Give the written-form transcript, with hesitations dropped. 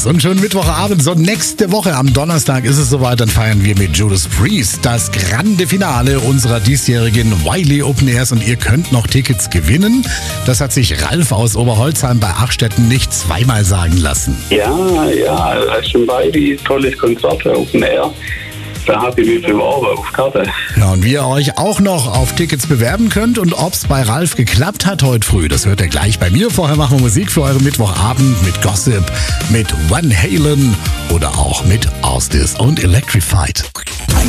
Servus und schönen Mittwochabend. So, nächste Woche am Donnerstag ist es soweit, dann feiern wir mit Judas Priest das grande Finale unserer diesjährigen Wiley Open Airs und ihr könnt noch Tickets gewinnen. Das hat sich Ralf aus Oberholzheim bei Achstetten nicht zweimal sagen lassen. Ja, das ist schon Wiley, tolles Konzert, Open Air. Da habe ich mich beworben auf Karte. Ja, und wie ihr euch auch noch auf Tickets bewerben könnt und ob es bei Ralf geklappt hat heute früh, das hört ihr gleich bei mir. Vorher machen wir Musik für euren Mittwochabend mit Gossip, mit Van Halen oder auch mit Austis und Electrified.